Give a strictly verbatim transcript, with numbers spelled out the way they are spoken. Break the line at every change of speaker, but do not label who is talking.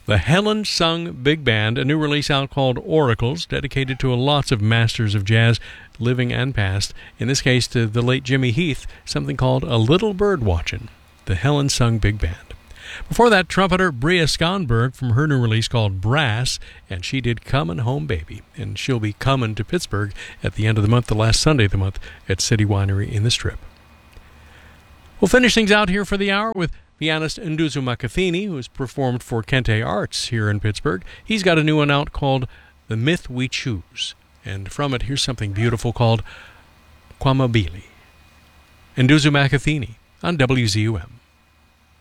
The Helen Sung Big Band, a new release out called Oracles, dedicated to lots of masters of jazz, living and past. In this case, to the late Jimmy Heath, something called A Little Bird Watchin'. The Helen Sung Big Band. Before that, trumpeter Bria Skonberg from her new release called Brass, and she did Comin' Home Baby, and she'll be coming to Pittsburgh at the end of the month, the last Sunday of the month, at City Winery in the Strip. We'll finish things out here for the hour with pianist Nduzu Makathini, who has performed for Kente Arts here in Pittsburgh. He's got a new one out called The Myth We Choose, and from it, here's something beautiful called Kwamabili. Nduzu Makathini on W Z U M.